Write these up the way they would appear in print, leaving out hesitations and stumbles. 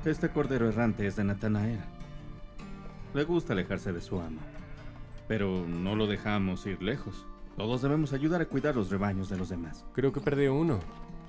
Este cordero errante es de Natanael. Le gusta alejarse de su amo, pero no lo dejamos ir lejos. Todos debemos ayudar a cuidar los rebaños de los demás. Creo que perdí uno.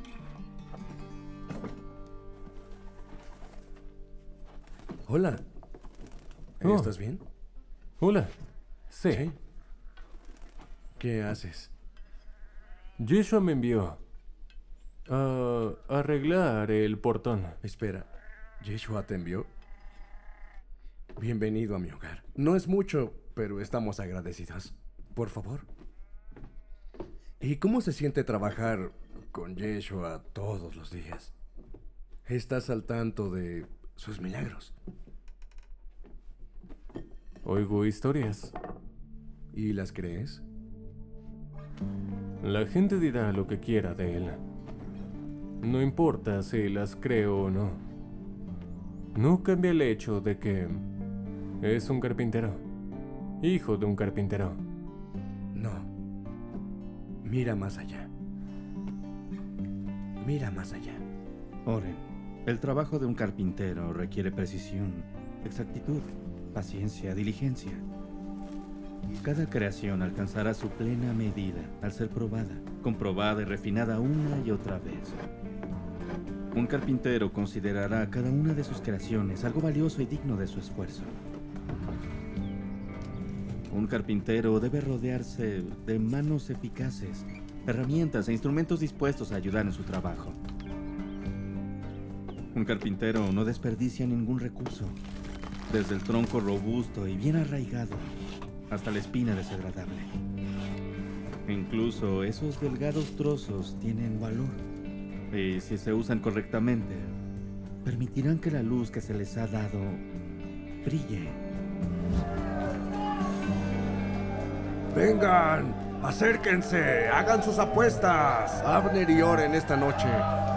Hola. Oh. ¿Estás bien? Hola. Sí. Sí. ¿Qué haces? Yeshua me envió a arreglar el portón. Espera, ¿Yeshua te envió? Bienvenido a mi hogar. No es mucho, pero estamos agradecidos. Por favor. ¿Y cómo se siente trabajar con Yeshua todos los días? ¿Estás al tanto de sus milagros? Oigo historias. ¿Y las crees? La gente dirá lo que quiera de él. No importa si las creo o no. No cambia el hecho de que es un carpintero. Hijo de un carpintero. No. Mira más allá. Mira más allá. Oren, el trabajo de un carpintero requiere precisión, exactitud, paciencia, diligencia. Cada creación alcanzará su plena medida al ser probada, comprobada y refinada una y otra vez. Un carpintero considerará cada una de sus creaciones algo valioso y digno de su esfuerzo. Un carpintero debe rodearse de manos eficaces, herramientas e instrumentos dispuestos a ayudar en su trabajo. Un carpintero no desperdicia ningún recurso, desde el tronco robusto y bien arraigado hasta la espina desagradable. Incluso esos delgados trozos tienen valor, y si se usan correctamente, permitirán que la luz que se les ha dado brille. Vengan, acérquense, hagan sus apuestas. Abner y Oren esta noche